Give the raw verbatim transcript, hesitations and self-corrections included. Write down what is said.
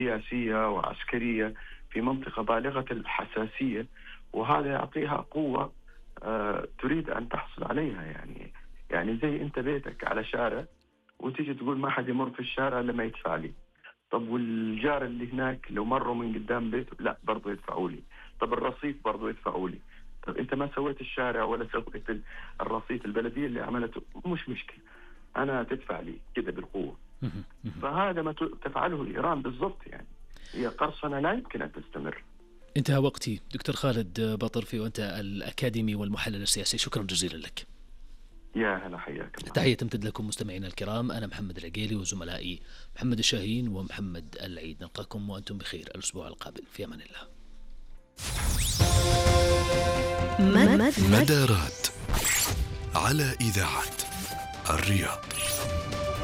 سياسية وعسكرية في منطقة بالغة الحساسية، وهذا يعطيها قوة آه، تريد أن تحصل عليها. يعني يعني زي أنت بيتك على شارع وتيجي تقول ما حد يمر في الشارع لما يدفع لي. طب والجار اللي هناك لو مروا من قدام بيته لا برضو يدفعوا لي. طب الرصيف برضو يدفعوا لي. طب أنت ما سويت الشارع ولا سويت الرصيف، البلدية اللي عملته مش مشكلة، أنا تدفع لي كده بالقوة. فهذا ما تفعله إيران بالضبط. يعني هي قرصنة لا يمكن أن تستمر. انتهى وقتي. دكتور خالد بطرفي، وأنت الأكاديمي والمحلل السياسي، شكرا جزيلا لك. يا هلا، حياك الله. تحية تمتد لكم مستمعينا الكرام، أنا محمد العقيلي وزملائي محمد الشاهين ومحمد العيد. نلقاكم وأنتم بخير الأسبوع القابل، في أمان الله. مدارات على إذاعة الرياض.